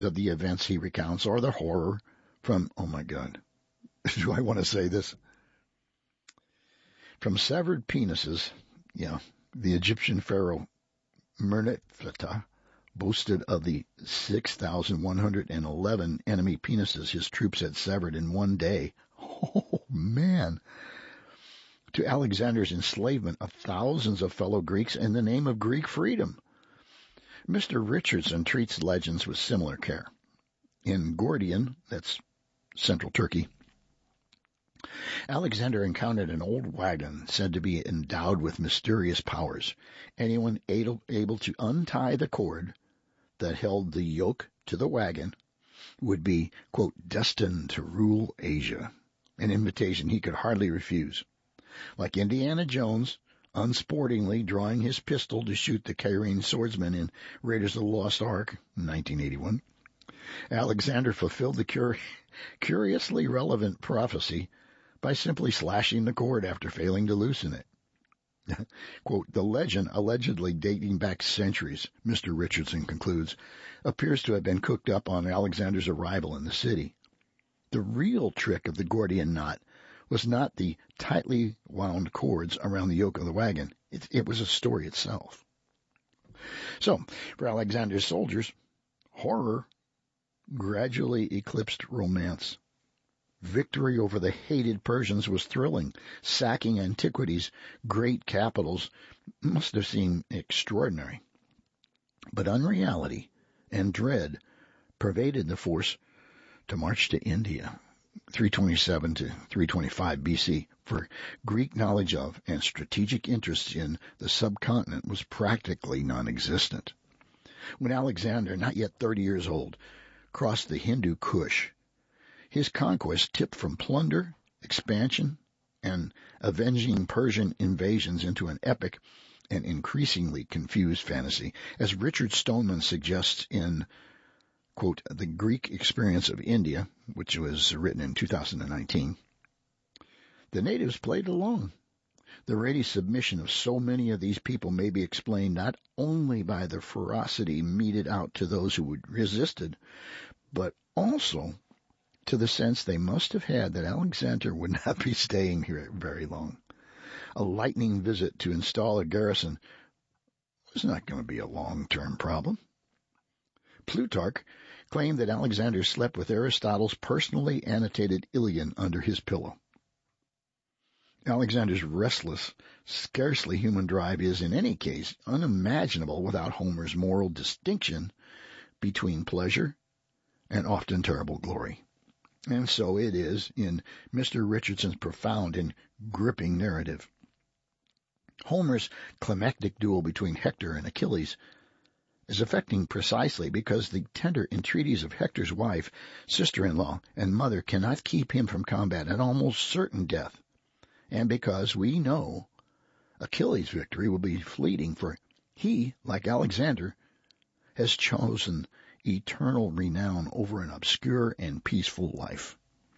of the events he recounts or the horror from, oh my God, do I want to say this? From severed penises, the Egyptian pharaoh Merneptah boasted of the 6,111 enemy penises his troops had severed in one day. Oh, man. To Alexander's enslavement of thousands of fellow Greeks in the name of Greek freedom. Mr. Richardson treats legends with similar care. In Gordian, that's central Turkey, Alexander encountered an old wagon said to be endowed with mysterious powers. Anyone able to untie the cord that held the yoke to the wagon would be, quote, destined to rule Asia, an invitation he could hardly refuse. Like Indiana Jones, unsportingly drawing his pistol to shoot the Cairene swordsman in Raiders of the Lost Ark, 1981, Alexander fulfilled the curiously relevant prophecy by simply slashing the cord after failing to loosen it. Quote, the legend, allegedly dating back centuries, Mr. Richardson concludes, appears to have been cooked up on Alexander's arrival in the city. The real trick of the Gordian knot was not the tightly wound cords around the yoke of the wagon. It was a story itself. So, for Alexander's soldiers, horror gradually eclipsed romance. Victory over the hated Persians was thrilling. Sacking antiquities, great capitals, must have seemed extraordinary. But unreality and dread pervaded the force to march to India, 327 to 325 BC, for Greek knowledge of and strategic interests in the subcontinent was practically non-existent. When Alexander, not yet 30 years old, crossed the Hindu Kush, his conquest tipped from plunder, expansion, and avenging Persian invasions into an epic and increasingly confused fantasy, as Richard Stoneman suggests in, quote, The Greek Experience of India, which was written in 2019. The natives played along. The ready submission of so many of these people may be explained not only by the ferocity meted out to those who resisted, but also to the sense they must have had that Alexander would not be staying here very long. A lightning visit to install a garrison was not going to be a long-term problem. Plutarch claimed that Alexander slept with Aristotle's personally annotated Ilion under his pillow. Alexander's restless, scarcely human drive is, in any case, unimaginable without Homer's moral distinction between pleasure and often terrible glory. And so it is in Mr. Richardson's profound and gripping narrative. Homer's climactic duel between Hector and Achilles is affecting precisely because the tender entreaties of Hector's wife, sister-in-law, and mother cannot keep him from combat and almost certain death, and because we know Achilles' victory will be fleeting, for he, like Alexander, has chosen eternal renown over an obscure and peaceful life.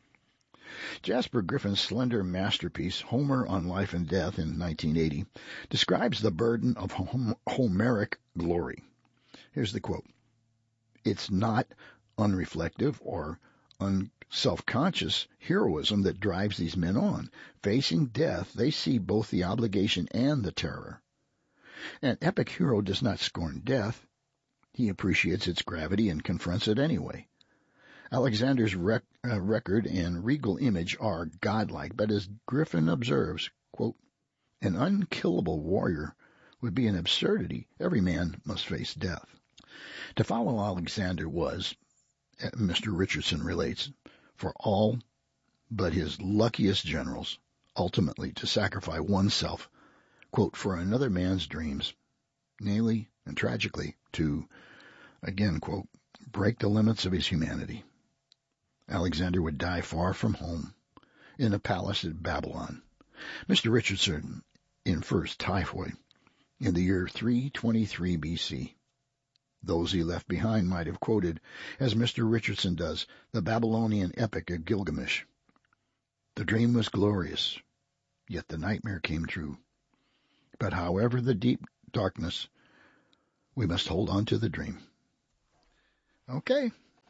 Jasper Griffin's slender masterpiece, Homer on Life and Death, in 1980, describes the burden of Homeric glory. Here's the quote. It's not unreflective or self-conscious heroism that drives these men on. Facing death, they see both the obligation and the terror. An epic hero does not scorn death. He appreciates its gravity and confronts it anyway. Alexander's record and regal image are godlike, but as Griffin observes, quote, an unkillable warrior would be an absurdity. Every man must face death. To follow Alexander was, Mr. Richardson relates, for all but his luckiest generals, ultimately to sacrifice oneself, quote, for another man's dreams, namely and tragically to, again, quote, break the limits of his humanity. Alexander would die far from home, in a palace at Babylon. Mr. Richardson infers typhoid in the year 323 BC. Those he left behind might have quoted, as Mr. Richardson does, the Babylonian epic of Gilgamesh. The dream was glorious, yet the nightmare came true. But however the deep darkness, we must hold on to the dream. Okay,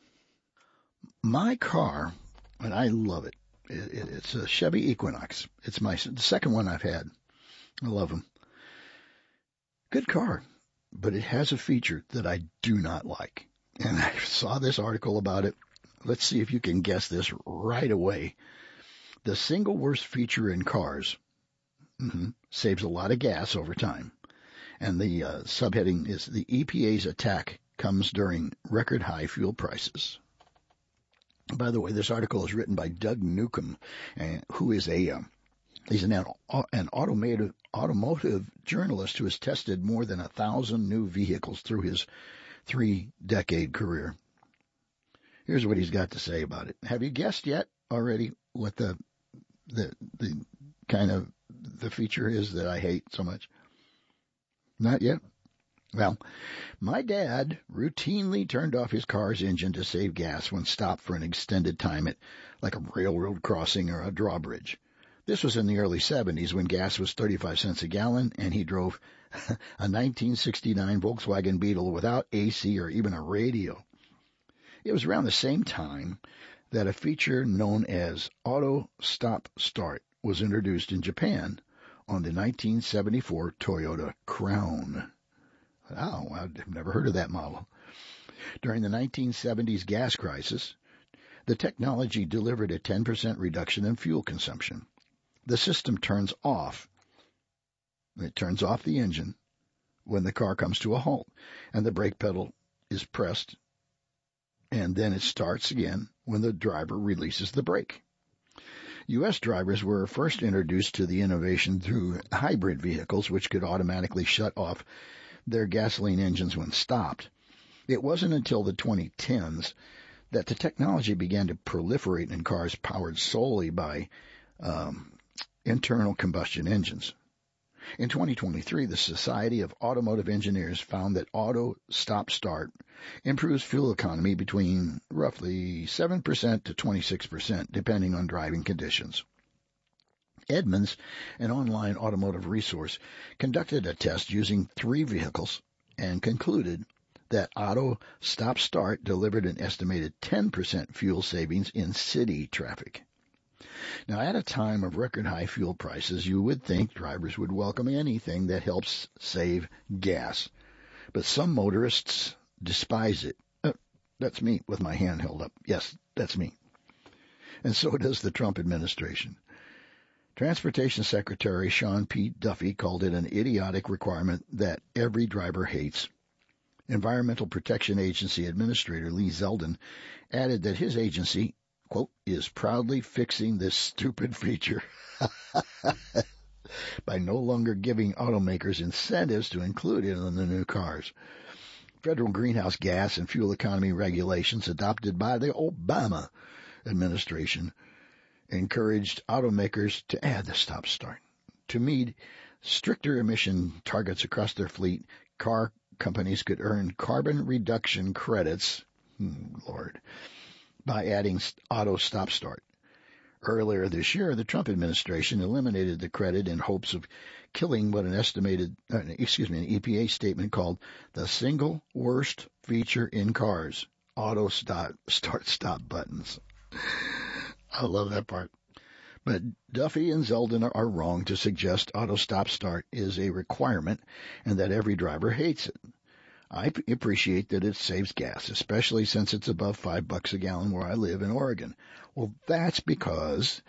my car, and I love it. It's a Chevy Equinox. It's the second one I've had. I love them. Good car, but it has a feature that I do not like. And I saw this article about it. Let's see if you can guess this right away. The single worst feature in cars saves a lot of gas over time. And the subheading is the EPA's attack comes during record high fuel prices. By the way, this article is written by Doug Newcomb, who is he's an automotive journalist who has tested more than 1,000 new vehicles through his 3-decade career. Here's what he's got to say about it. Have you guessed yet already what the kind of the feature is that I hate so much? Not yet? Well, my dad routinely turned off his car's engine to save gas when stopped for an extended time at like a railroad crossing or a drawbridge. This was in the early 70s when gas was 35 cents a gallon and he drove a 1969 Volkswagen Beetle without AC or even a radio. It was around the same time that a feature known as Auto Stop Start was introduced in Japan on the 1974 Toyota Crown. Oh, I've never heard of that model. During the 1970s gas crisis, the technology delivered a 10% reduction in fuel consumption. The system turns off. It turns off the engine when the car comes to a halt, and the brake pedal is pressed, and then it starts again when the driver releases the brake. U.S. drivers were first introduced to the innovation through hybrid vehicles, which could automatically shut off their gasoline engines when stopped. It wasn't until the 2010s that the technology began to proliferate in cars powered solely by internal combustion engines. In 2023, the Society of Automotive Engineers found that auto stop-start improves fuel economy between roughly 7% to 26%, depending on driving conditions. Edmunds, an online automotive resource, conducted a test using 3 vehicles and concluded that auto stop-start delivered an estimated 10% fuel savings in city traffic. Now, at a time of record high fuel prices, you would think drivers would welcome anything that helps save gas. But some motorists despise it. That's me with my hand held up. Yes, that's me. And so does the Trump administration. Transportation Secretary Sean P. Duffy called it an idiotic requirement that every driver hates. Environmental Protection Agency Administrator Lee Zeldin added that his agency, quote, is proudly fixing this stupid feature by no longer giving automakers incentives to include it in the new cars. Federal greenhouse gas and fuel economy regulations adopted by the Obama administration encouraged automakers to add the stop-start. To meet stricter emission targets across their fleet, car companies could earn carbon reduction credits, by adding auto stop-start. Earlier this year, the Trump administration eliminated the credit in hopes of killing what an EPA statement called the single worst feature in cars, auto start-stop buttons. I love that part. But Duffy and Zeldin are wrong to suggest auto stop-start is a requirement and that every driver hates it. I appreciate that it saves gas, especially since it's above $5 a gallon where I live in Oregon. Well, that's because,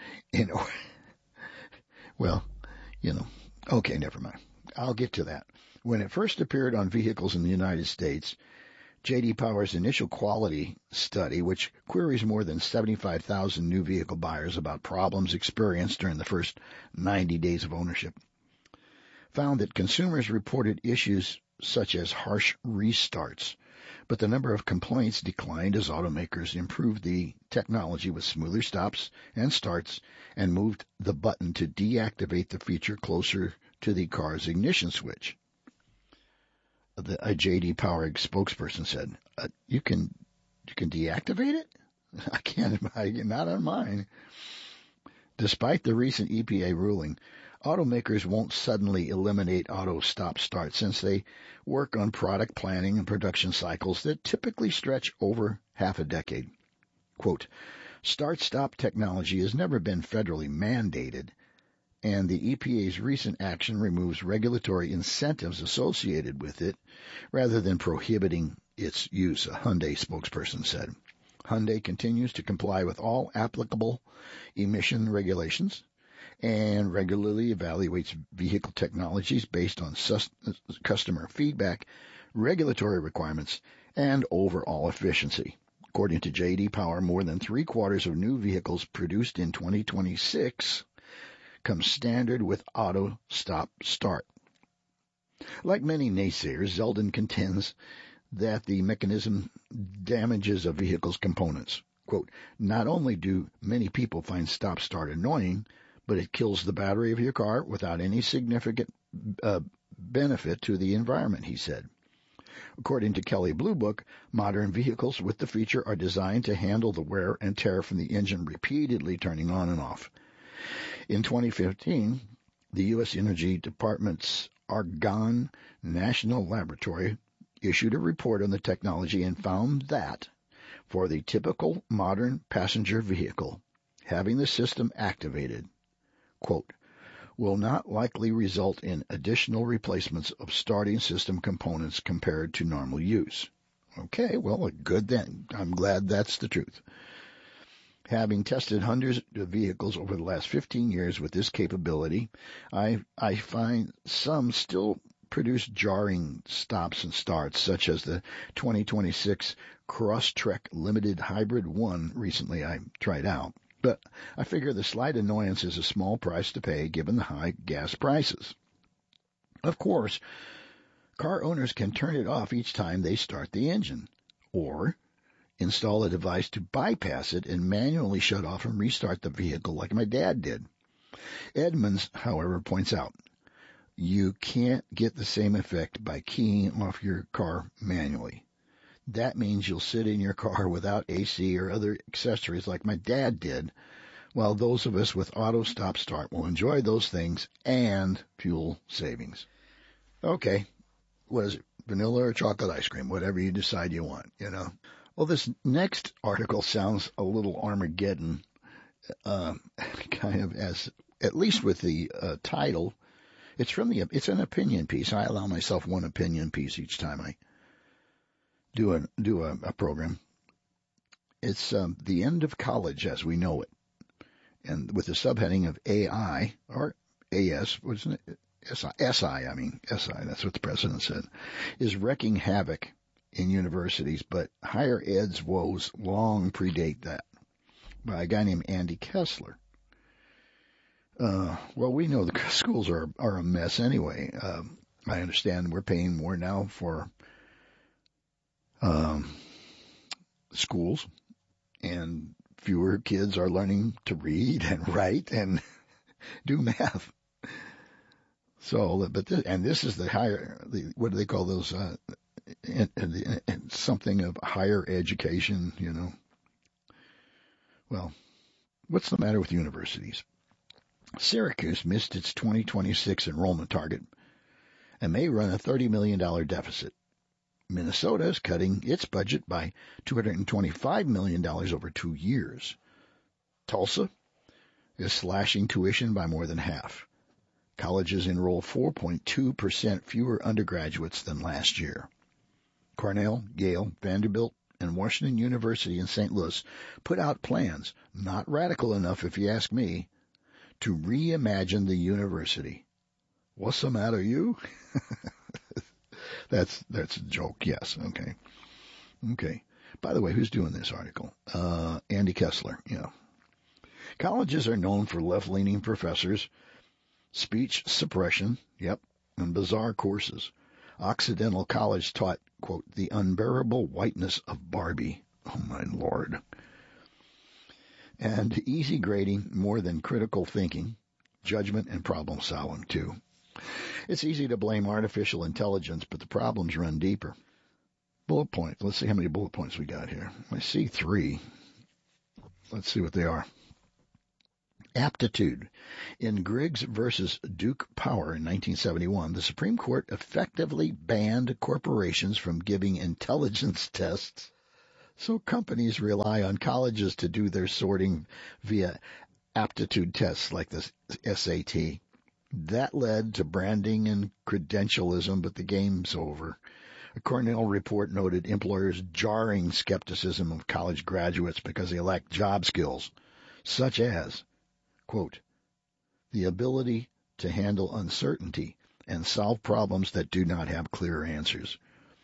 okay, never mind. I'll get to that. When it first appeared on vehicles in the United States, J.D. Power's initial quality study, which queries more than 75,000 new vehicle buyers about problems experienced during the first 90 days of ownership, found that consumers reported issues such as harsh restarts, but the number of complaints declined as automakers improved the technology with smoother stops and starts and moved the button to deactivate the feature closer to the car's ignition switch. A J.D. Power spokesperson said, you can deactivate it? I can't, not on mine. Despite the recent EPA ruling, automakers won't suddenly eliminate auto stop-start since they work on product planning and production cycles that typically stretch over half a decade. Quote, start-stop technology has never been federally mandated, and the EPA's recent action removes regulatory incentives associated with it rather than prohibiting its use, a Hyundai spokesperson said. Hyundai continues to comply with all applicable emission regulations and regularly evaluates vehicle technologies based on customer feedback, regulatory requirements, and overall efficiency. According to J.D. Power, more than 3/4 of new vehicles produced in 2026 come standard with auto stop-start. Like many naysayers, Zeldin contends that the mechanism damages a vehicle's components. Quote, not only do many people find stop-start annoying, but it kills the battery of your car without any significant benefit to the environment, he said. According to Kelley Blue Book, modern vehicles with the feature are designed to handle the wear and tear from the engine repeatedly turning on and off. In 2015, the U.S. Energy Department's Argonne National Laboratory issued a report on the technology and found that for the typical modern passenger vehicle, having the system activated, quote, will not likely result in additional replacements of starting system components compared to normal use. Okay, well, good then. I'm glad that's the truth. Having tested hundreds of vehicles over the last 15 years with this capability, I find some still produce jarring stops and starts, such as the 2026 Crosstrek Limited Hybrid 1 recently I tried out. But I figure the slight annoyance is a small price to pay given the high gas prices. Of course, car owners can turn it off each time they start the engine, or install a device to bypass it and manually shut off and restart the vehicle like my dad did. Edmonds, however, points out, you can't get the same effect by keying off your car manually. That means you'll sit in your car without AC or other accessories like my dad did, while those of us with auto stop-start will enjoy those things and fuel savings. Okay, what is it? Vanilla or chocolate ice cream, whatever you decide you want, Well, this next article sounds a little Armageddon, kind of as, at least with the title. It's an opinion piece. I allow myself one opinion piece each time I do a program. It's the end of college as we know it, and with the subheading of AI or AS, wasn't it? SI. That's what the president said, is wrecking havoc in universities, but higher ed's woes long predate that, by a guy named Andy Kessler. Well, we know the schools are a mess anyway. I understand we're paying more now for schools, and fewer kids are learning to read and write and do math. So, this is the higher, what do they call those, something of higher education, Well, what's the matter with universities? Syracuse missed its 2026 enrollment target and may run a $30 million deficit. Minnesota is cutting its budget by $225 million over 2 years. Tulsa is slashing tuition by more than half. Colleges enroll 4.2% fewer undergraduates than last year. Cornell, Yale, Vanderbilt, and Washington University in St. Louis put out plans, not radical enough if you ask me, to reimagine the university. What's the matter, you? That's a joke, yes, okay. Okay. By the way, who's doing this article? Andy Kessler, Colleges are known for left-leaning professors, speech suppression, and bizarre courses. Occidental College taught, quote, the unbearable whiteness of Barbie. Oh, my Lord. And easy grading more than critical thinking, judgment, and problem solving, too. It's easy to blame artificial intelligence, but the problems run deeper. Bullet points. Let's see how many bullet points we got here. I see 3. Let's see what they are. Aptitude. In Griggs versus Duke Power in 1971, the Supreme Court effectively banned corporations from giving intelligence tests So companies rely on colleges to do their sorting via aptitude tests like the SAT. That led to branding and credentialism, but the game's over. A Cornell report noted employers' jarring skepticism of college graduates because they lack job skills, such as, quote, the ability to handle uncertainty and solve problems that do not have clear answers.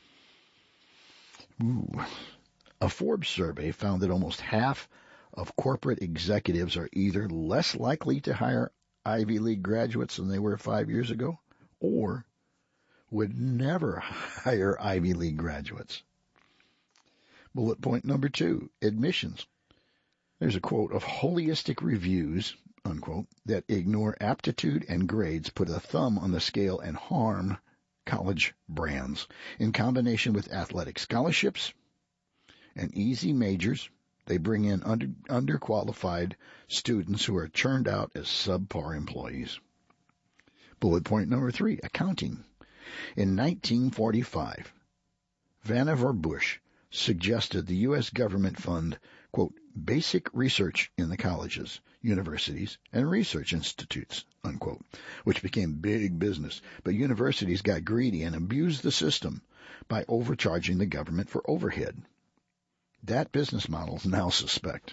A Forbes survey found that almost half of corporate executives are either less likely to hire Ivy League graduates than they were 5 years ago, or would never hire Ivy League graduates. Bullet point number 2, admissions. There's a quote of holistic reviews, unquote, that ignore aptitude and grades, put a thumb on the scale, and harm college brands. In combination with athletic scholarships and easy majors, they bring in underqualified students who are churned out as subpar employees. Bullet point number 3, accounting. In 1945, Vannevar Bush suggested the U.S. government fund, quote, basic research in the colleges, universities, and research institutes, unquote, which became big business. But universities got greedy and abused the system by overcharging the government for overhead. That business model is now suspect.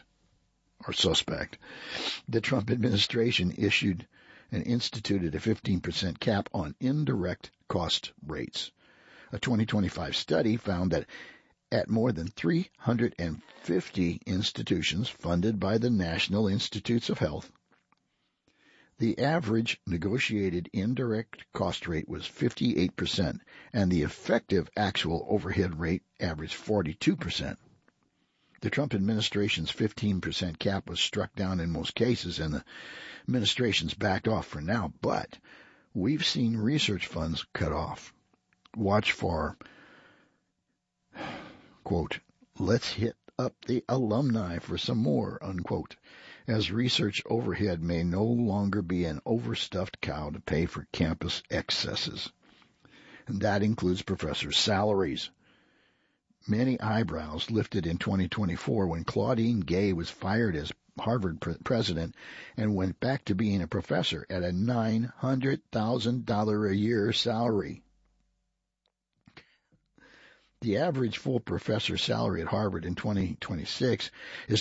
The Trump administration issued and instituted a 15% cap on indirect cost rates. A 2025 study found that at more than 350 institutions funded by the National Institutes of Health, the average negotiated indirect cost rate was 58%, and the effective actual overhead rate averaged 42%. The Trump administration's 15% cap was struck down in most cases, and the administration's backed off for now, but we've seen research funds cut off. Watch for, quote, let's hit up the alumni for some more, unquote, as research overhead may no longer be an overstuffed cow to pay for campus excesses. And that includes professors' salaries. Many eyebrows lifted in 2024 when Claudine Gay was fired as Harvard president and went back to being a professor at a $900,000 a year salary. The average full professor salary at Harvard in 2026 is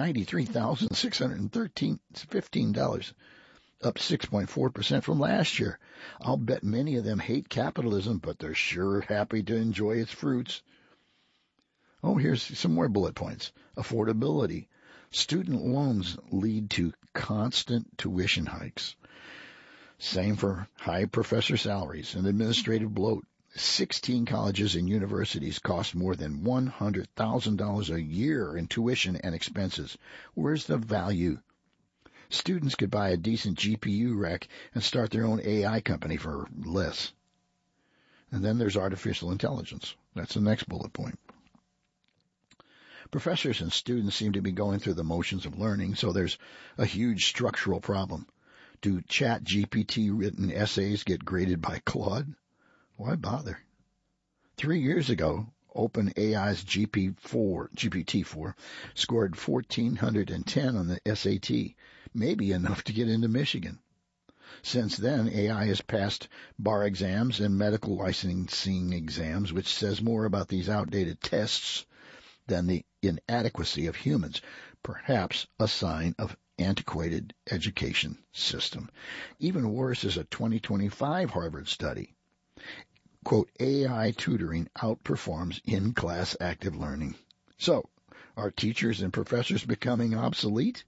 $293,615, up 6.4% from last year. I'll bet many of them hate capitalism, but they're sure happy to enjoy its fruits. Oh, here's some more bullet points. Affordability. Student loans lead to constant tuition hikes. Same for high professor salaries and administrative bloat. 16 colleges and universities cost more than $100,000 a year in tuition and expenses. Where's the value? Students could buy a decent GPU rack and start their own AI company for less. And then there's artificial intelligence. That's the next bullet point. Professors and students seem to be going through the motions of learning, so there's a huge structural problem. Do ChatGPT written essays get graded by Claude? Why bother? 3 years ago, OpenAI's GPT-4 scored 1,410 on the SAT, maybe enough to get into Michigan. Since then, AI has passed bar exams and medical licensing exams, which says more about these outdated tests than the inadequacy of humans, perhaps a sign of antiquated education system. Even worse is a 2025 Harvard study. Quote, AI tutoring outperforms in-class active learning. So, are teachers and professors becoming obsolete?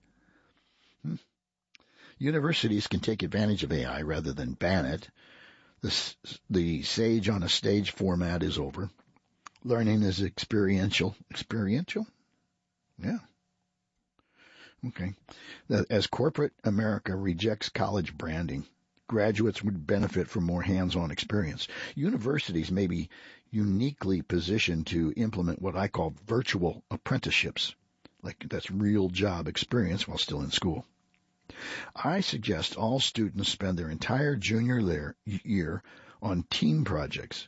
Universities can take advantage of AI rather than ban it. The sage on a stage format is over. Learning is experiential. Experiential? Yeah. Okay. As corporate America rejects college branding, graduates would benefit from more hands-on experience. Universities may be uniquely positioned to implement what I call virtual apprenticeships, like that's real job experience while still in school. I suggest all students spend their entire junior year on team projects.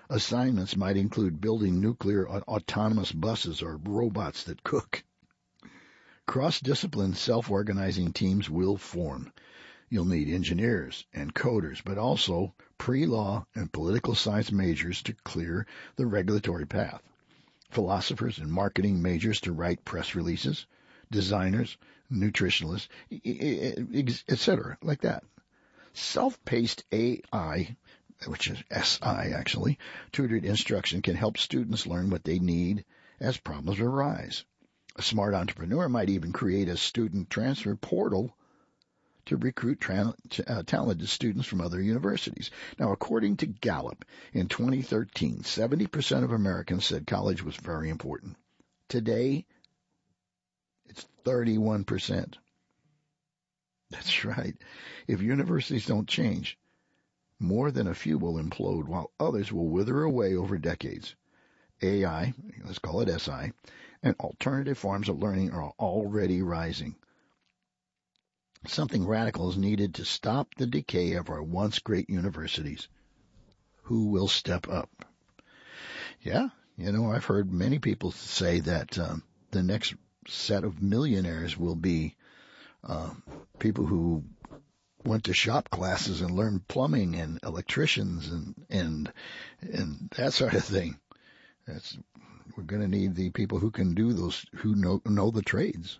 Assignments might include building nuclear autonomous buses or robots that cook. Cross-discipline self-organizing teams will form. You'll need engineers and coders, but also pre-law and political science majors to clear the regulatory path. Philosophers and marketing majors to write press releases, designers, nutritionalists, etc., like that. Self-paced AI, which is SI actually, tutored instruction can help students learn what they need as problems arise. A smart entrepreneur might even create a student transfer portal to recruit talented students from other universities. Now, according to Gallup, in 2013, 70% of Americans said college was very important. Today, it's 31%. That's right. If universities don't change, more than a few will implode while others will wither away over decades. AI, let's call it SI, and alternative forms of learning are already rising. Something radical is needed to stop the decay of our once great universities. Who will step up? Yeah, I've heard many people say that the next set of millionaires will be people who went to shop classes and learned plumbing and electricians and that sort of thing. We're going to need the people who can do those, who know the trades.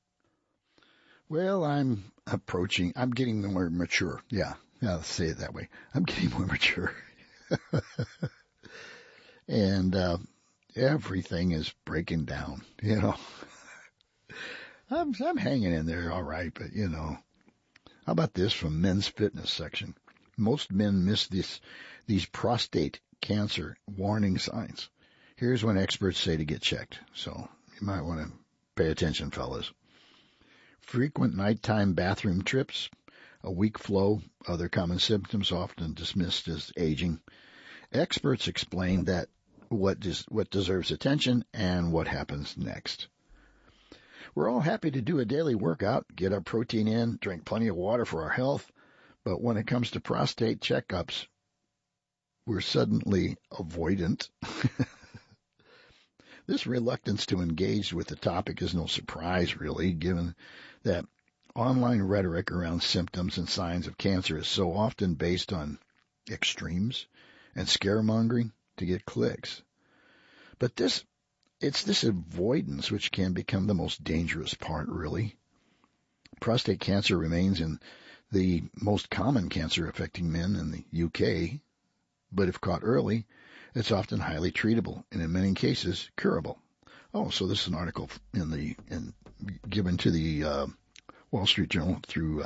Well, I'm getting more mature. Yeah, let's say it that way. I'm getting more mature. And everything is breaking down, I'm hanging in there all right, but how about this from Men's Fitness section? Most men miss these prostate cancer warning signs. Here's when experts say to get checked. So you might want to pay attention, fellas. Frequent nighttime bathroom trips, a weak flow, other common symptoms often dismissed as aging. Experts explain that what deserves attention and what happens next. We're all happy to do a daily workout, get our protein in, drink plenty of water for our health, but when it comes to prostate checkups, we're suddenly avoidant. This reluctance to engage with the topic is no surprise, really, given that online rhetoric around symptoms and signs of cancer is so often based on extremes and scaremongering to get clicks. But it's this avoidance which can become the most dangerous part, really. Prostate cancer remains in the most common cancer affecting men in the UK, but if caught early, it's often highly treatable and in many cases curable. Oh, so this is an article given to the Wall Street Journal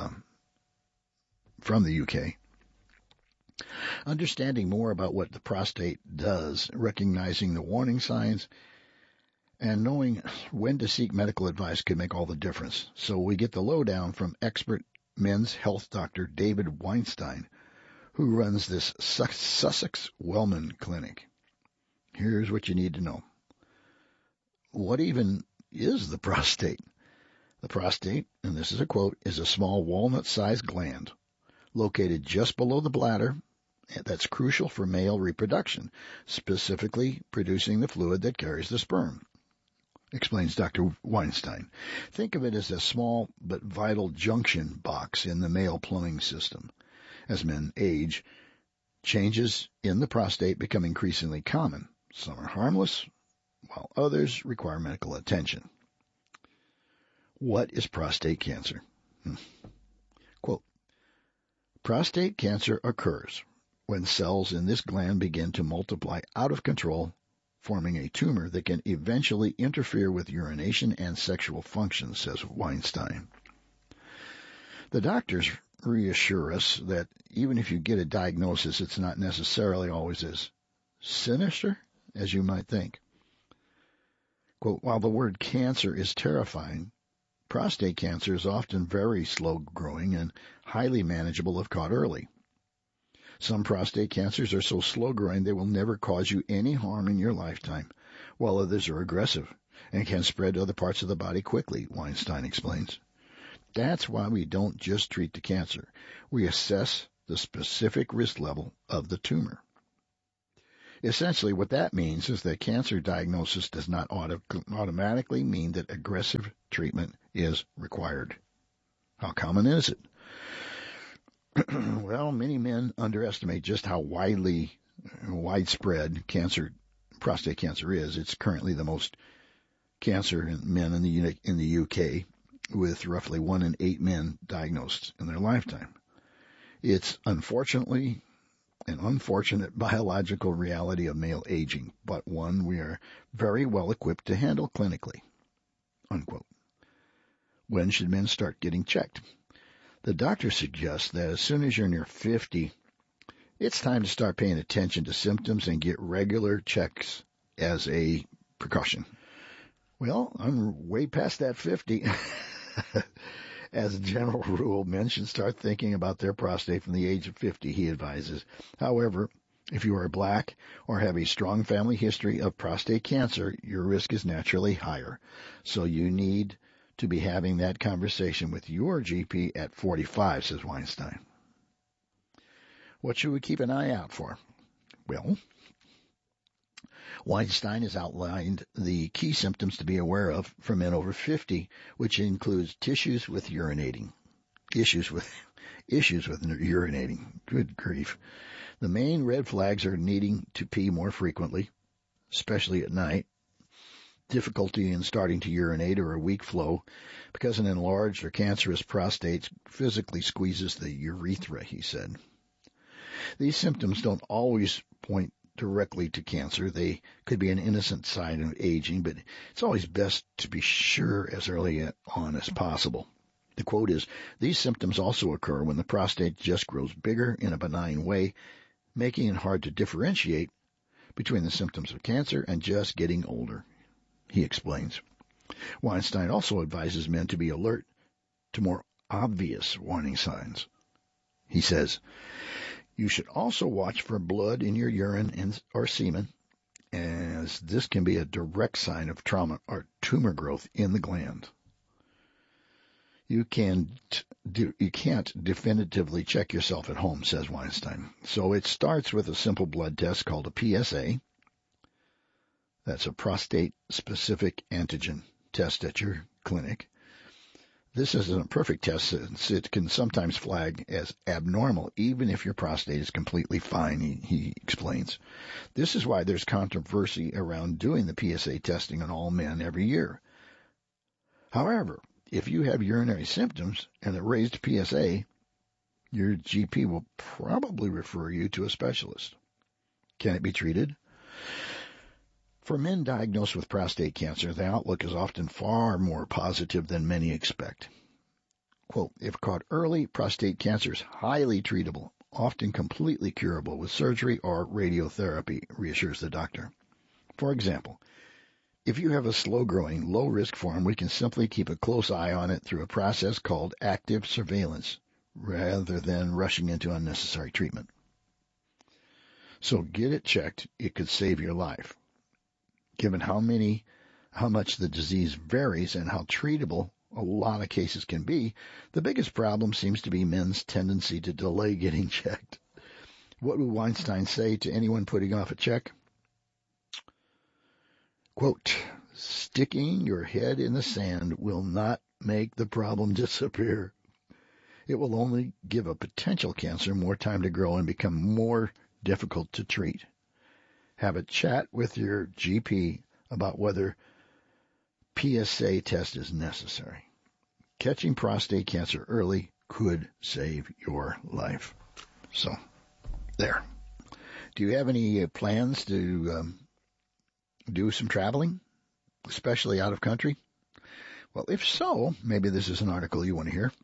from the UK. Understanding more about what the prostate does, recognizing the warning signs, and knowing when to seek medical advice could make all the difference. So we get the lowdown from expert men's health doctor David Weinstein, who runs this Sussex Wellman Clinic. Here's what you need to know. What even is the prostate? The prostate, and this is a quote, is a small walnut-sized gland located just below the bladder that's crucial for male reproduction, specifically producing the fluid that carries the sperm, explains Dr. Weinstein. Think of it as a small but vital junction box in the male plumbing system. As men age, changes in the prostate become increasingly common. Some are harmless, while others require medical attention. What is prostate cancer? Quote, prostate cancer occurs when cells in this gland begin to multiply out of control, forming a tumor that can eventually interfere with urination and sexual function, says Weinstein. The doctors reassure us that even if you get a diagnosis, it's not necessarily always as sinister as you might think. Quote, while the word cancer is terrifying, prostate cancer is often very slow-growing and highly manageable if caught early. Some prostate cancers are so slow-growing they will never cause you any harm in your lifetime, while others are aggressive and can spread to other parts of the body quickly, Weinstein explains. That's why we don't just treat the cancer. We assess the specific risk level of the tumor. Essentially, what that means is that cancer diagnosis does not automatically mean that aggressive treatment is required. How common is it? Well, many men underestimate just how widespread prostate cancer is. It's currently the most cancer in men in the UK, with roughly 1 in 8 men diagnosed in their lifetime. It's unfortunately an unfortunate biological reality of male aging, but one we are very well equipped to handle clinically. Unquote. When should men start getting checked? The doctor suggests that as soon as you're near 50, it's time to start paying attention to symptoms and get regular checks as a precaution. Well, I'm way past that 50. As a general rule, men should start thinking about their prostate from the age of 50, he advises. However, if you are black or have a strong family history of prostate cancer, your risk is naturally higher. So you need to be having that conversation with your GP at 45, says Weinstein. What should we keep an eye out for? Well, Weinstein has outlined the key symptoms to be aware of for men over 50, which includes issues with urinating. Good grief. The main red flags are needing to pee more frequently, especially at night, difficulty in starting to urinate or a weak flow because an enlarged or cancerous prostate physically squeezes the urethra, he said. These symptoms don't always point directly to cancer. They could be an innocent sign of aging, but it's always best to be sure as early on as possible. The quote is, "These symptoms also occur when the prostate just grows bigger in a benign way, making it hard to differentiate between the symptoms of cancer and just getting older," he explains. Weinstein also advises men to be alert to more obvious warning signs. He says, "You should also watch for blood in your urine or semen, as this can be a direct sign of trauma or tumor growth in the gland. You can't definitively check yourself at home," says Weinstein. So it starts with a simple blood test called a PSA. That's a prostate-specific antigen test at your clinic. This isn't a perfect test since it can sometimes flag as abnormal, even if your prostate is completely fine, he explains. This is why there's controversy around doing the PSA testing on all men every year. However, if you have urinary symptoms and a raised PSA, your GP will probably refer you to a specialist. Can it be treated? For men diagnosed with prostate cancer, the outlook is often far more positive than many expect. Quote, "If caught early, prostate cancer is highly treatable, often completely curable with surgery or radiotherapy," reassures the doctor. For example, if you have a slow-growing, low-risk form, we can simply keep a close eye on it through a process called active surveillance, rather than rushing into unnecessary treatment. So get it checked. It could save your life. Given how much the disease varies and how treatable a lot of cases can be, the biggest problem seems to be men's tendency to delay getting checked. What would Weinstein say to anyone putting off a check? Quote, "Sticking your head in the sand will not make the problem disappear. It will only give a potential cancer more time to grow and become more difficult to treat. Have a chat with your GP about whether PSA test is necessary. Catching prostate cancer early could save your life." So, there. Do you have any plans to do some traveling, especially out of country? Well, if so, maybe this is an article you want to hear.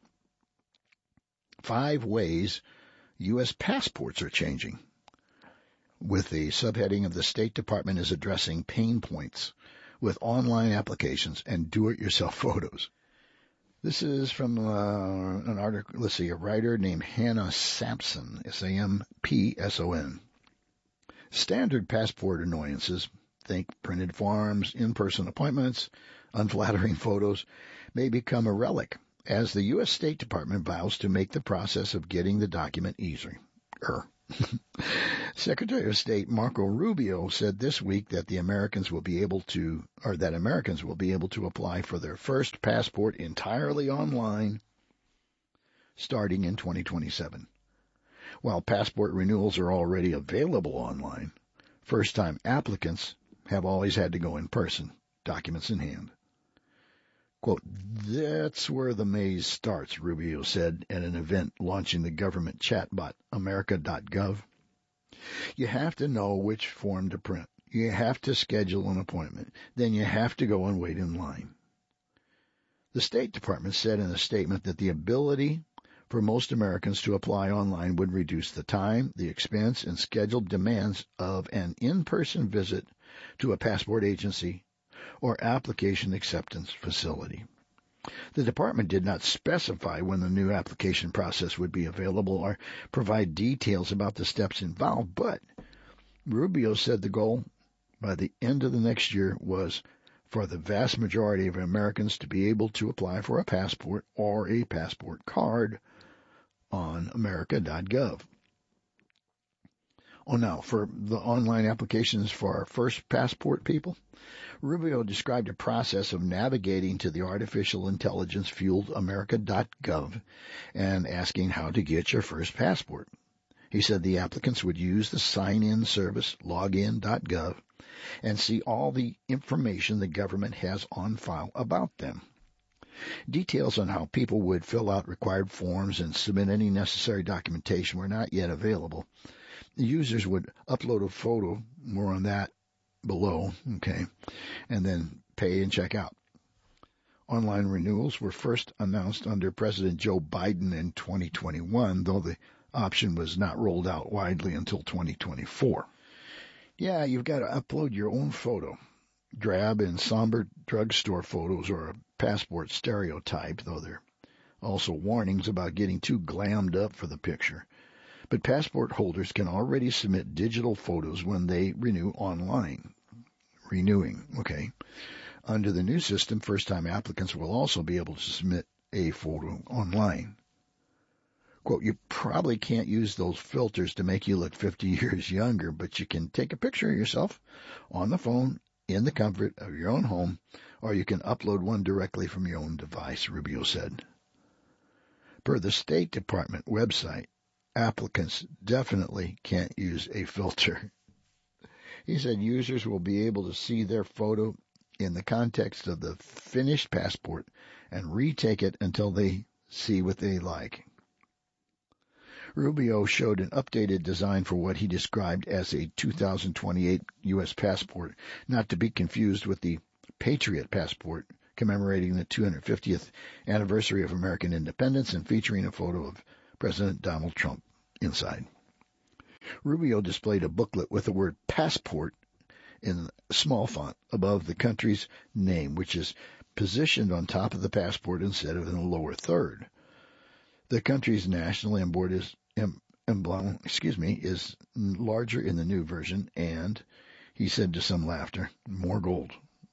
5 ways U.S. passports are changing, with the subheading of "The State Department is addressing pain points with online applications and do-it-yourself photos." This is from an article, a writer named Hannah Sampson, Sampson. Standard passport annoyances, think printed forms, in-person appointments, unflattering photos, may become a relic as the U.S. State Department vows to make the process of getting the document easier. Secretary of State Marco Rubio said this week that Americans will be able to apply for their first passport entirely online starting in 2027. While passport renewals are already available online, first-time applicants have always had to go in person, documents in hand. Quote, "That's where the maze starts," Rubio said at an event launching the government chatbot America.gov. You have to know which form to print. You have to schedule an appointment. Then you have to go and wait in line. The State Department said in a statement that the ability for most Americans to apply online would reduce the time, the expense, and scheduled demands of an in-person visit to a passport agency or application acceptance facility. The department did not specify when the new application process would be available or provide details about the steps involved, but Rubio said the goal by the end of the next year was for the vast majority of Americans to be able to apply for a passport or a passport card on America.gov. Oh, now, for the online applications for our first passport people, Rubio described a process of navigating to the artificial intelligence-fueled America.gov and asking how to get your first passport. He said the applicants would use the sign-in service, login.gov, and see all the information the government has on file about them. Details on how people would fill out required forms and submit any necessary documentation were not yet available. The users would upload a photo, more on that below, okay, and then pay and check out. Online renewals were first announced under President Joe Biden in 2021, though the option was not rolled out widely until 2024. Yeah, you've got to upload your own photo. Drab and somber drugstore photos are a passport stereotype, though there are also warnings about getting too glammed up for the picture. But passport holders can already submit digital photos when they renew online. Renewing, okay. Under the new system, first-time applicants will also be able to submit a photo online. Quote, "You probably can't use those filters to make you look 50 years younger, but you can take a picture of yourself on the phone in the comfort of your own home, or you can upload one directly from your own device," Rubio said. Per the State Department website, applicants definitely can't use a filter. He said users will be able to see their photo in the context of the finished passport and retake it until they see what they like. Rubio showed an updated design for what he described as a 2028 U.S. passport, not to be confused with the Patriot passport, commemorating the 250th anniversary of American independence and featuring a photo of President Donald Trump inside. Rubio displayed a booklet with the word passport in small font above the country's name, which is positioned on top of the passport instead of in the lower third. The country's national emblem is larger in the new version, and, he said to some laughter, more gold.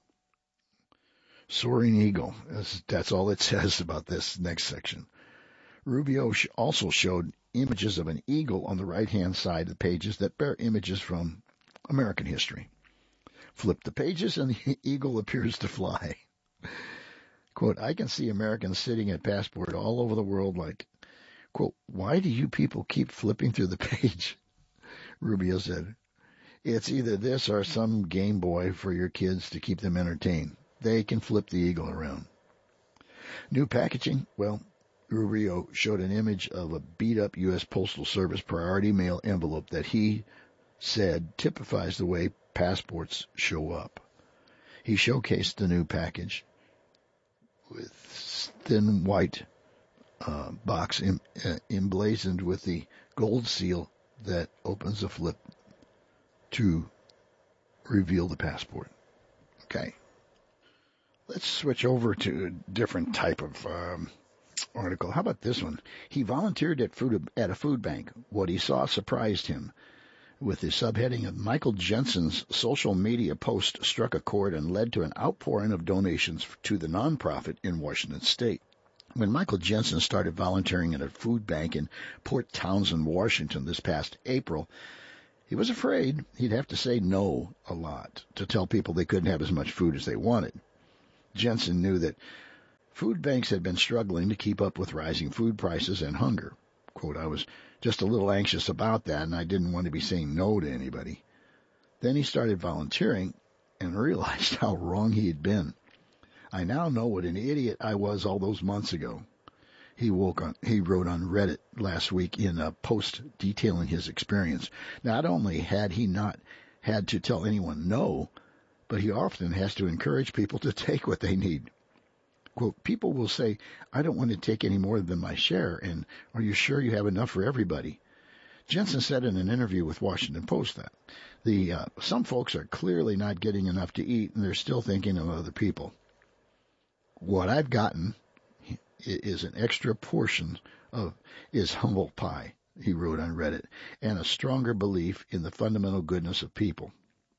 Soaring eagle, that's all it says about this next section. Rubio also showed images of an eagle on the right-hand side of the pages that bear images from American history. Flip the pages and the eagle appears to fly. Quote, "I can see Americans sitting at passport all over the world like, quote, why do you people keep flipping through the page?" Rubio said, "It's either this or some Game Boy for your kids to keep them entertained. They can flip the eagle around." New packaging, well, Rubio showed an image of a beat-up U.S. Postal Service priority mail envelope that he said typifies the way passports show up. He showcased the new package with thin white box emblazoned with the gold seal that opens a flip to reveal the passport. Okay. Let's switch over to a different type of article. How about this one? He volunteered at a food bank. What he saw surprised him. With the subheading of Michael Jensen's social media post struck a chord and led to an outpouring of donations to the nonprofit in Washington State. When Michael Jensen started volunteering at a food bank in Port Townsend, Washington this past April, he was afraid he'd have to say no a lot to tell people they couldn't have as much food as they wanted. Jensen knew that food banks had been struggling to keep up with rising food prices and hunger. Quote, I was just a little anxious about that, and I didn't want to be saying no to anybody. Then he started volunteering and realized how wrong he had been. I now know what an idiot I was all those months ago. He wrote on Reddit last week in a post detailing his experience. Not only had he not had to tell anyone no, but he often has to encourage people to take what they need. Quote, people will say, I don't want to take any more than my share, and are you sure you have enough for everybody? Jensen said in an interview with Washington Post that some folks are clearly not getting enough to eat, and they're still thinking of other people. What I've gotten is an extra portion is humble pie, he wrote on Reddit, and a stronger belief in the fundamental goodness of people.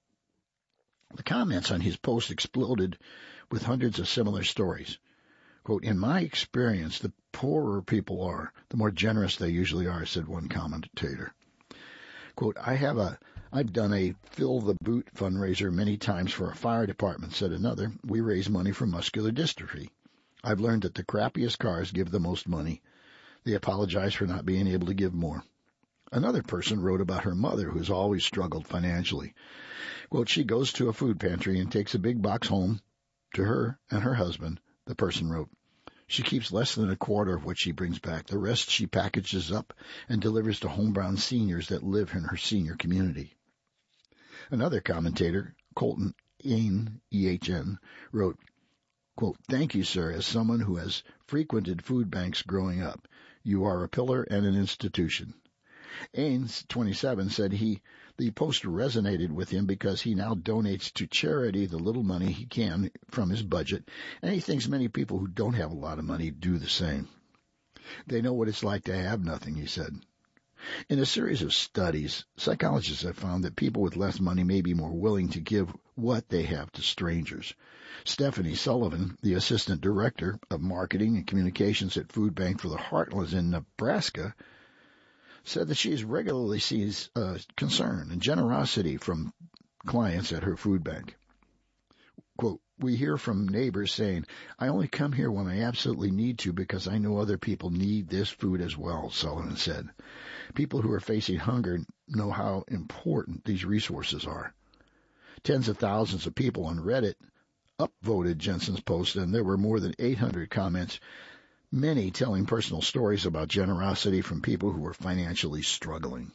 The comments on his post exploded with hundreds of similar stories. Quote, in my experience, the poorer people are, the more generous they usually are, said one commentator. Quote, I've done a Fill the Boot fundraiser many times for a fire department, said another. We raise money for muscular dystrophy. I've learned that the crappiest cars give the most money. They apologize for not being able to give more. Another person wrote about her mother, who's always struggled financially. Quote, she goes to a food pantry and takes a big box home to her and her husband, the person wrote. She keeps less than a quarter of what she brings back. The rest she packages up and delivers to homebound seniors that live in her senior community. Another commentator, Colton Ehn, E-H-N, wrote, quote, thank you, sir, as someone who has frequented food banks growing up. You are a pillar and an institution. Ains, 27, said the post resonated with him because he now donates to charity the little money he can from his budget, and he thinks many people who don't have a lot of money do the same. They know what it's like to have nothing, he said. In a series of studies, psychologists have found that people with less money may be more willing to give what they have to strangers. Stephanie Sullivan, the assistant director of marketing and communications at Food Bank for the Heartlands in Nebraska, said that she regularly sees concern and generosity from clients at her food bank. Quote, we hear from neighbors saying, I only come here when I absolutely need to because I know other people need this food as well, Sullivan said. People who are facing hunger know how important these resources are. Tens of thousands of people on Reddit upvoted Jensen's post, and there were more than 800 comments, many telling personal stories about generosity from people who were financially struggling.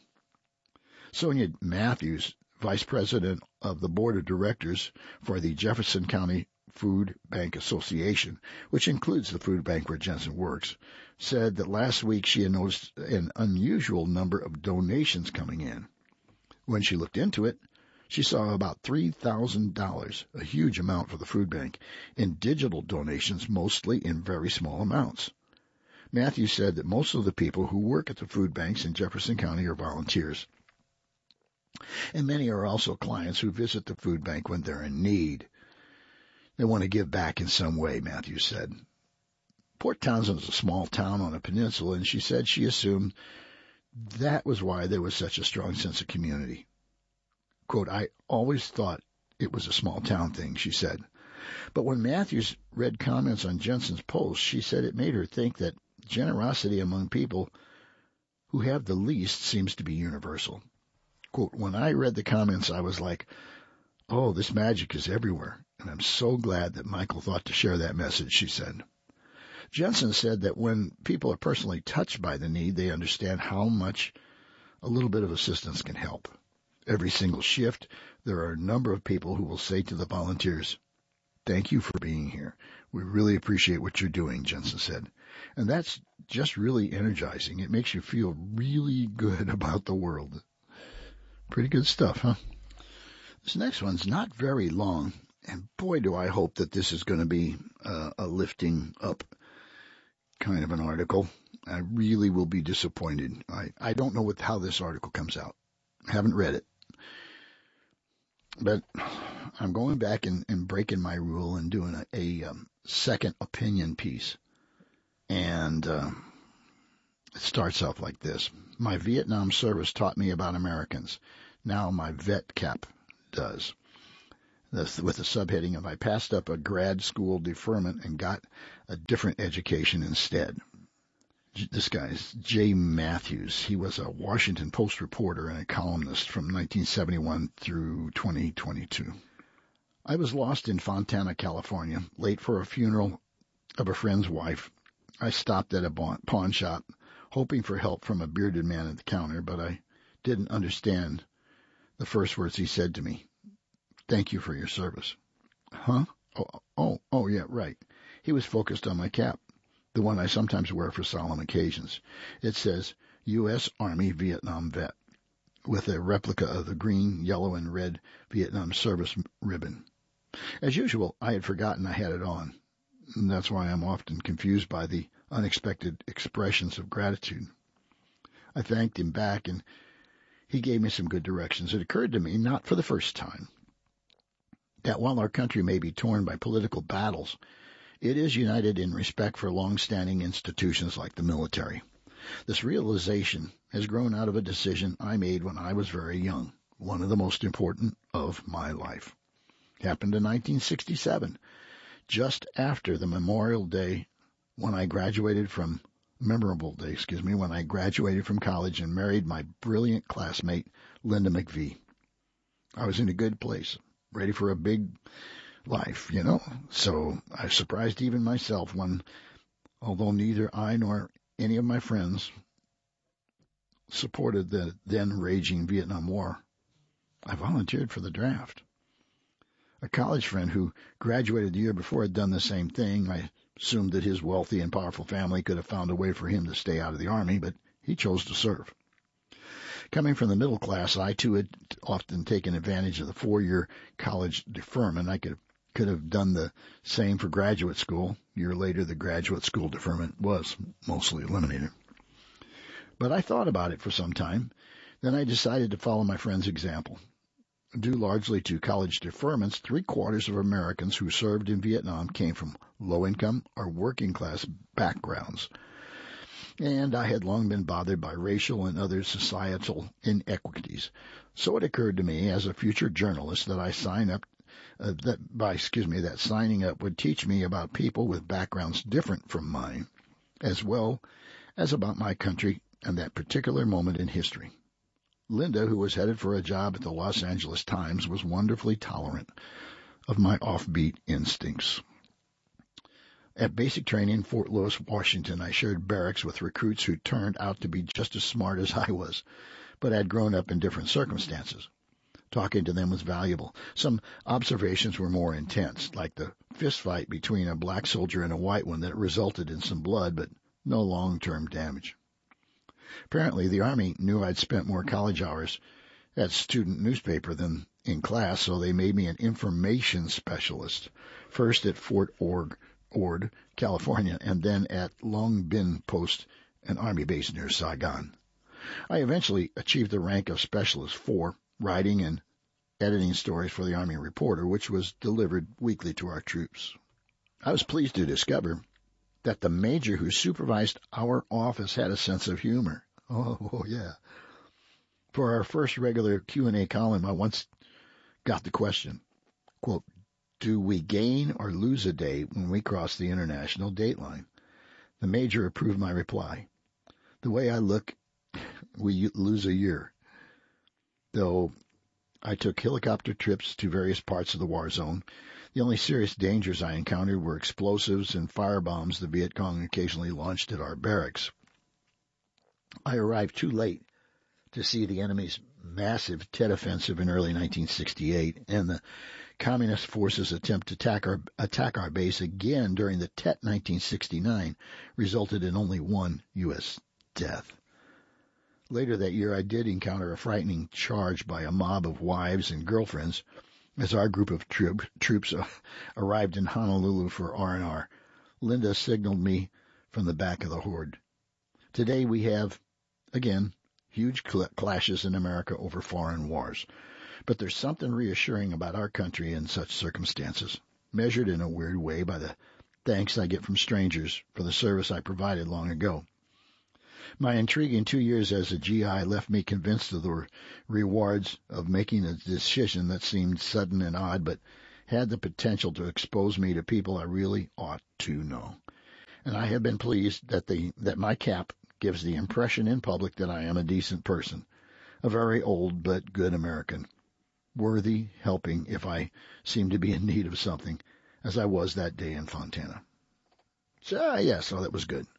Sonia Matthews, vice president of the board of directors for the Jefferson County Food Bank Association, which includes the food bank where Jensen works, said that last week she had noticed an unusual number of donations coming in. When she looked into it, she saw about $3,000, a huge amount for the food bank, in digital donations, mostly in very small amounts. Matthews said that most of the people who work at the food banks in Jefferson County are volunteers, and many are also clients who visit the food bank when they're in need. They want to give back in some way, Matthews said. Port Townsend is a small town on a peninsula, and she said she assumed that was why there was such a strong sense of community. Quote, I always thought it was a small town thing, she said. But when Matthews read comments on Jensen's post, she said it made her think that generosity among people who have the least seems to be universal. Quote, when I read the comments, I was like, oh, this magic is everywhere, and I'm so glad that Michael thought to share that message, she said. Jensen said that when people are personally touched by the need, they understand how much a little bit of assistance can help. Every single shift, there are a number of people who will say to the volunteers, thank you for being here. We really appreciate what you're doing, Jensen said. And that's just really energizing. It makes you feel really good about the world. Pretty good stuff, huh? This next one's not very long, and boy, do I hope that this is going to be a lifting up kind of an article. I really will be disappointed. I don't know how this article comes out. I haven't read it. But I'm going back and breaking my rule and doing a second opinion piece. And it starts off like this. My Vietnam service taught me about Americans. Now my vet cap does. With the subheading of I passed up a grad school deferment and got a different education instead. This guy is Jay Matthews. He was a Washington Post reporter and a columnist from 1971 through 2022. I was lost in Fontana, California, late for a funeral of a friend's wife. I stopped at a pawn shop, hoping for help from a bearded man at the counter, but I didn't understand the first words he said to me. Thank you for your service. Huh? Oh, yeah, right. He was focused on my cap, the one I sometimes wear for solemn occasions. It says, U.S. Army Vietnam Vet, with a replica of the green, yellow, and red Vietnam service ribbon. As usual, I had forgotten I had it on. And that's why I'm often confused by the unexpected expressions of gratitude. I thanked him back, and he gave me some good directions. It occurred to me, not for the first time, that while our country may be torn by political battles, it is united in respect for long-standing institutions like the military. This realization has grown out of a decision I made when I was very young, one of the most important of my life. Happened in 1967, just after the memorable day when I graduated from college and married my brilliant classmate, Linda McVie. I was in a good place, ready for a big life, So I surprised even myself when, although neither I nor any of my friends supported the then raging Vietnam War, I volunteered for the draft. A college friend who graduated the year before had done the same thing. I assumed that his wealthy and powerful family could have found a way for him to stay out of the Army, but he chose to serve. Coming from the middle class, I too had often taken advantage of the 4-year college deferment. I could have done the same for graduate school. A year later, the graduate school deferment was mostly eliminated. But I thought about it for some time. Then I decided to follow my friend's example. Due largely to college deferments, 3/4 of Americans who served in Vietnam came from low-income or working-class backgrounds. And I had long been bothered by racial and other societal inequities. So it occurred to me as a future journalist that that signing up would teach me about people with backgrounds different from mine, as well as about my country and that particular moment in history. Linda, who was headed for a job at the Los Angeles Times, was wonderfully tolerant of my offbeat instincts. At basic training in Fort Lewis, Washington, I shared barracks with recruits who turned out to be just as smart as I was, but had grown up in different circumstances. Talking to them was valuable. Some observations were more intense, like the fist fight between a black soldier and a white one that resulted in some blood, but no long-term damage. Apparently, the Army knew I'd spent more college hours at student newspaper than in class, so they made me an information specialist, first at Fort Ord, California, and then at Long Bin Post, an Army base near Saigon. I eventually achieved the rank of Specialist 4, writing and editing stories for the Army Reporter, which was delivered weekly to our troops. I was pleased to discover that the major who supervised our office had a sense of humor. Oh, yeah. For our first regular Q&A column, I once got the question, quote, do we gain or lose a day when we cross the international date line? The major approved my reply. The way I look, we lose a year. Though I took helicopter trips to various parts of the war zone, the only serious dangers I encountered were explosives and firebombs the Viet Cong occasionally launched at our barracks. I arrived too late to see the enemy's massive Tet Offensive in early 1968 and the Communist forces' attempt to attack our base again during the Tet 1969 resulted in only one U.S. death. Later that year, I did encounter a frightening charge by a mob of wives and girlfriends as our group of troops arrived in Honolulu for R&R. Linda signaled me from the back of the horde. Today we have, again, huge clashes in America over foreign wars. But there's something reassuring about our country in such circumstances, measured in a weird way by the thanks I get from strangers for the service I provided long ago. My intriguing 2 years as a GI left me convinced of the rewards of making a decision that seemed sudden and odd, but had the potential to expose me to people I really ought to know. And I have been pleased that my cap gives the impression in public that I am a decent person, a very old but good American, worthy helping if I seem to be in need of something, as I was that day in Fontana. So, that was good.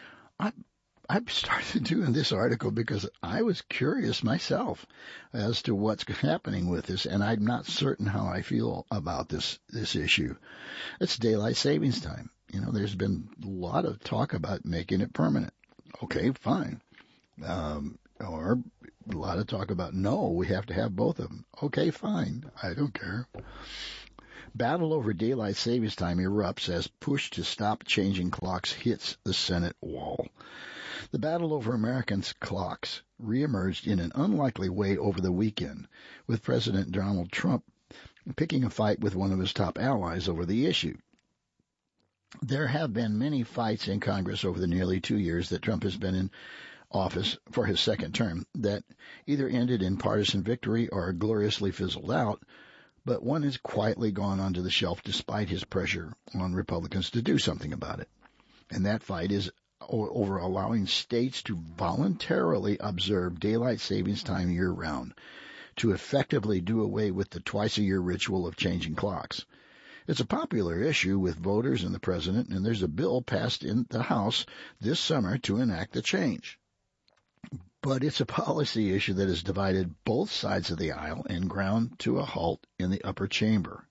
I started doing this article because I was curious myself as to what's happening with this, and I'm not certain how I feel about this issue. It's daylight savings time. There's been a lot of talk about making it permanent. Okay, fine. Or a lot of talk about, no, we have to have both of them. Okay, fine. I don't care. Battle over daylight savings time erupts as push to stop changing clocks hits the Senate wall. The battle over Americans' clocks reemerged in an unlikely way over the weekend, with President Donald Trump picking a fight with one of his top allies over the issue. There have been many fights in Congress over the nearly 2 years that Trump has been in office for his second term that either ended in partisan victory or gloriously fizzled out, but one has quietly gone onto the shelf despite his pressure on Republicans to do something about it. And that fight is over allowing states to voluntarily observe daylight savings time year-round, to effectively do away with the twice-a-year ritual of changing clocks. It's a popular issue with voters and the president, and there's a bill passed in the House this summer to enact the change. But it's a policy issue that has divided both sides of the aisle and ground to a halt in the upper chamber.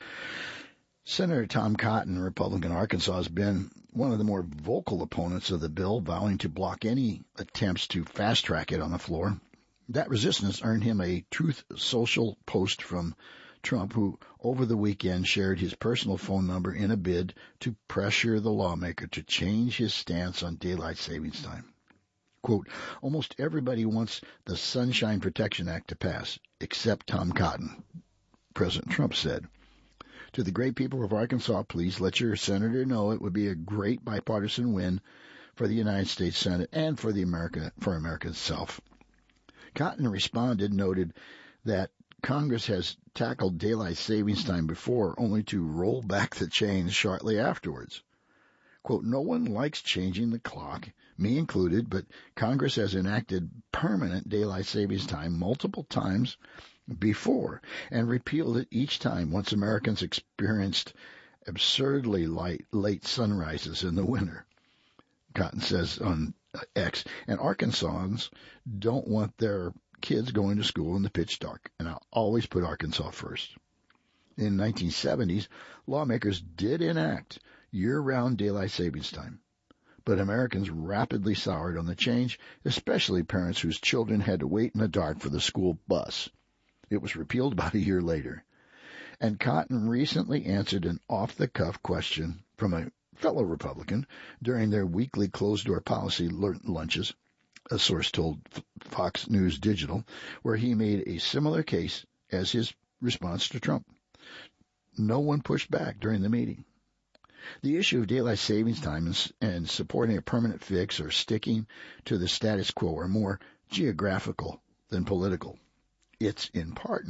Senator Tom Cotton, Republican Arkansas, has been one of the more vocal opponents of the bill, vowing to block any attempts to fast-track it on the floor. That resistance earned him a Truth Social post from Trump, who over the weekend shared his personal phone number in a bid to pressure the lawmaker to change his stance on daylight savings time. Quote, almost everybody wants the Sunshine Protection Act to pass, except Tom Cotton, President Trump said. To the great people of Arkansas, please let your senator know it would be a great bipartisan win for the United States Senate and for America itself. Cotton responded, noted that Congress has tackled daylight savings time before, only to roll back the chains shortly afterwards. Quote, no one likes changing the clock, me included, but Congress has enacted permanent daylight savings time multiple times before and repealed it each time once Americans experienced absurdly late sunrises in the winter, Cotton says on X. And Arkansans don't want their kids going to school in the pitch dark, and I'll always put Arkansas first. In the 1970s, lawmakers did enact year-round daylight savings time, but Americans rapidly soured on the change, especially parents whose children had to wait in the dark for the school bus. It was repealed about a year later. And Cotton recently answered an off-the-cuff question from a fellow Republican during their weekly closed-door policy lunches, a source told Fox News Digital, where he made a similar case as his response to Trump. No one pushed back during the meeting. The issue of daylight savings time and supporting a permanent fix or sticking to the status quo are more geographical than political. It's in part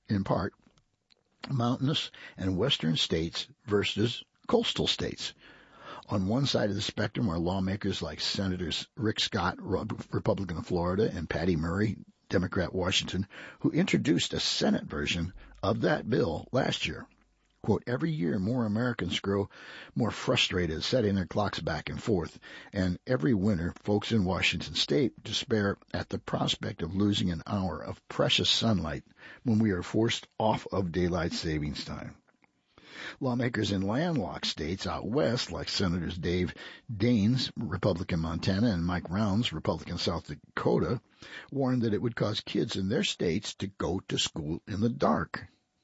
mountainous and western states versus coastal states. On one side of the spectrum are lawmakers like Senators Rick Scott, Republican of Florida, and Patty Murray, Democrat Washington, who introduced a Senate version of that bill last year. Quote, every year more Americans grow more frustrated setting their clocks back and forth, and every winter folks in Washington state despair at the prospect of losing an hour of precious sunlight when we are forced off of daylight savings time. Lawmakers in landlocked states out west, like Senators Dave Daines, Republican Montana, and Mike Rounds, Republican South Dakota, warned that it would cause kids in their states to go to school in the dark.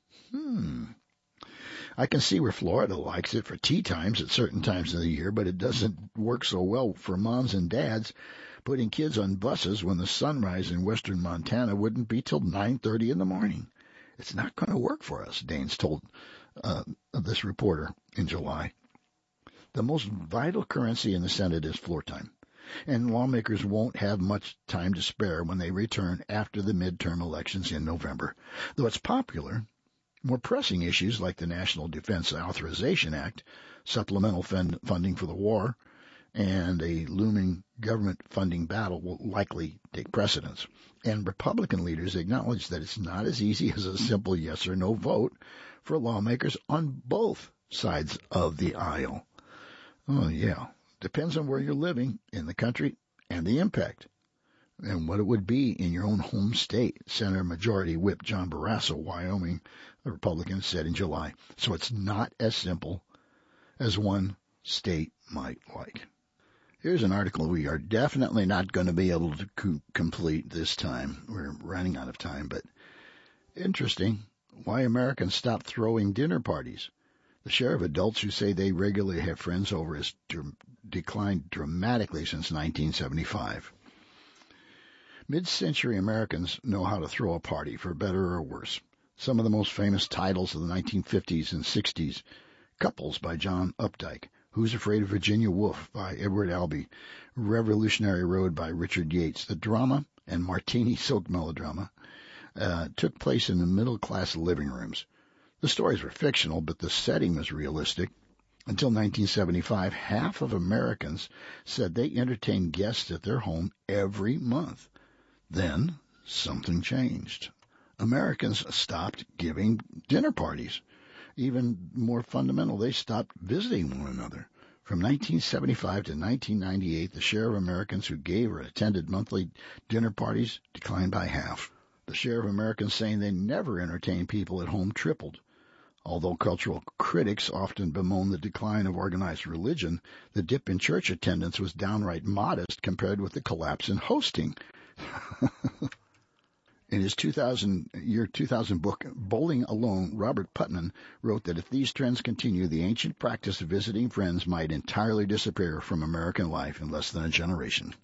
I can see where Florida likes it for tea times at certain times of the year, but it doesn't work so well for moms and dads putting kids on buses when the sunrise in western Montana wouldn't be till 9:30 in the morning. It's not going to work for us, Daines told this reporter in July. The most vital currency in the Senate is floor time, and lawmakers won't have much time to spare when they return after the midterm elections in November. Though it's popular, more pressing issues like the National Defense Authorization Act, supplemental funding for the war, and a looming government funding battle will likely take precedence. And Republican leaders acknowledge that it's not as easy as a simple yes or no vote for lawmakers on both sides of the aisle. Oh, yeah. Depends on where you're living in the country and the impact and what it would be in your own home state. Senator Majority Whip John Barrasso, Wyoming, the Republican, said in July. So it's not as simple as one state might like. Here's an article we are definitely not going to be able to complete this time. We're running out of time, but interesting. Why Americans stop throwing dinner parties. The share of adults who say they regularly have friends over has declined dramatically since 1975. Mid-century Americans know how to throw a party, for better or worse. Some of the most famous titles of the 1950s and 60s, Couples by John Updike, Who's Afraid of Virginia Woolf by Edward Albee, Revolutionary Road by Richard Yates. The drama and martini-soaked melodrama took place in the middle-class living rooms. The stories were fictional, but the setting was realistic. Until 1975, half of Americans said they entertained guests at their home every month. Then something changed. Americans stopped giving dinner parties. Even more fundamental, they stopped visiting one another. From 1975 to 1998, the share of Americans who gave or attended monthly dinner parties declined by half. The share of Americans saying they never entertained people at home tripled. Although cultural critics often bemoan the decline of organized religion, the dip in church attendance was downright modest compared with the collapse in hosting. In his 2000 book, Bowling Alone, Robert Putnam wrote that if these trends continue, the ancient practice of visiting friends might entirely disappear from American life in less than a generation.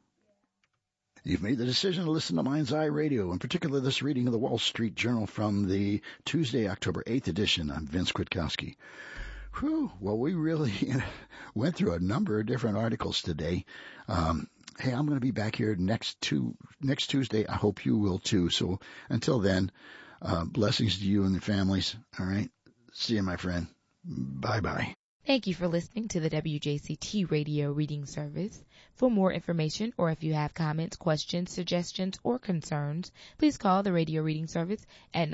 You've made the decision to listen to Mind's Eye Radio, in particular this reading of the Wall Street Journal from the Tuesday, October 8th edition. I'm Vince Kwiatkowski. Well, we really went through a number of different articles today. Hey, I'm going to be back here next Tuesday. I hope you will too. So until then, blessings to you and your families. All right. See you, my friend. Bye-bye. Thank you for listening to the WJCT Radio Reading Service. For more information or if you have comments, questions, suggestions, or concerns, please call the Radio Reading Service at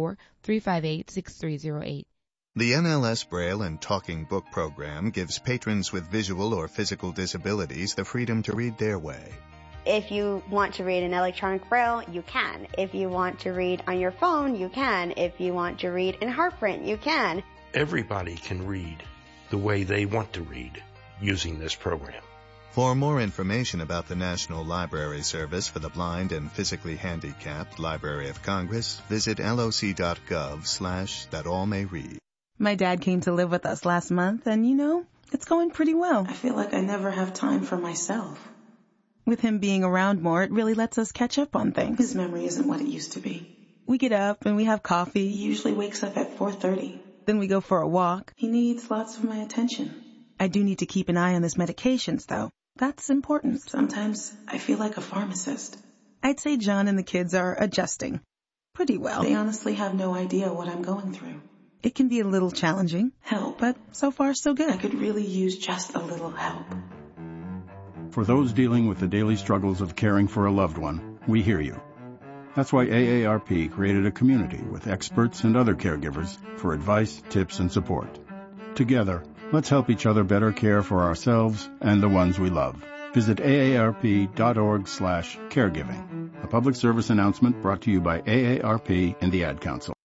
904-358-6308. The NLS Braille and Talking Book program gives patrons with visual or physical disabilities the freedom to read their way. If you want to read in electronic Braille, you can. If you want to read on your phone, you can. If you want to read in Heartprint, you can. Everybody can read the way they want to read using this program. For more information about the National Library Service for the Blind and Physically Handicapped Library of Congress, visit loc.gov/thatallmayread. My dad came to live with us last month, and it's going pretty well. I feel like I never have time for myself. With him being around more, it really lets us catch up on things. His memory isn't what it used to be. We get up and we have coffee. He usually wakes up at 4:30. Then we go for a walk. He needs lots of my attention. I do need to keep an eye on his medications, though. That's important. Sometimes I feel like a pharmacist. I'd say John and the kids are adjusting pretty well. They honestly have no idea what I'm going through. It can be a little challenging. Help. But so far, so good. I could really use just a little help. For those dealing with the daily struggles of caring for a loved one, we hear you. That's why AARP created a community with experts and other caregivers for advice, tips, and support. Together, let's help each other better care for ourselves and the ones we love. Visit aarp.org/caregiving. A public service announcement brought to you by AARP and the Ad Council.